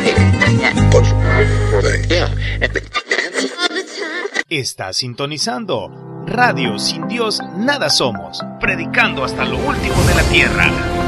Está sintonizando Radio Sin Dios Nada Somos, predicando hasta lo último de la tierra.